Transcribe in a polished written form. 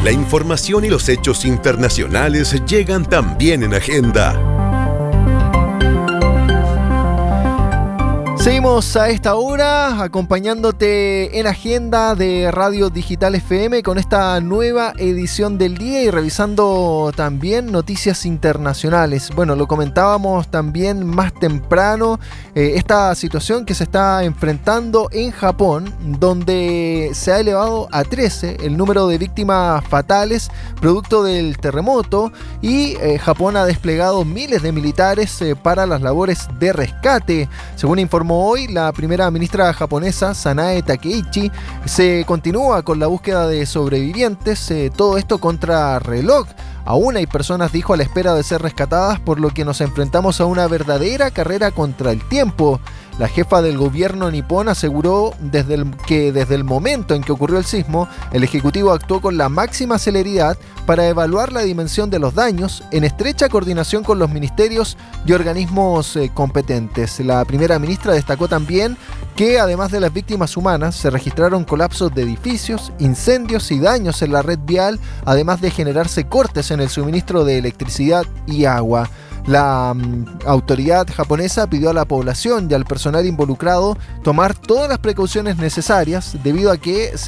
La información y los hechos internacionales llegan también en Agenda. Seguimos a esta hora acompañándote en Agenda de Radio Digital FM con esta nueva edición del día y revisando también noticias internacionales. Bueno, lo comentábamos también más temprano, esta situación que se está enfrentando en Japón, donde se ha elevado a 13 el número de víctimas fatales producto del terremoto y Japón ha desplegado miles de militares para las labores de rescate. Según informó hoy la primera ministra japonesa, Sanae Takeichi, se continúa con la búsqueda de sobrevivientes, todo esto contra reloj. Aún hay personas, dijo, a la espera de ser rescatadas, por lo que nos enfrentamos a una verdadera carrera contra el tiempo. La jefa del gobierno nipón aseguró que desde el momento en que ocurrió el sismo, el Ejecutivo actuó con la máxima celeridad para evaluar la dimensión de los daños en estrecha coordinación con los ministerios y organismos competentes. La primera ministra destacó también que además de las víctimas humanas, se registraron colapsos de edificios, incendios y daños en la red vial, además de generarse cortes en el suministro de electricidad y agua. La autoridad japonesa pidió a la población y al personal involucrado tomar todas las precauciones necesarias debido a que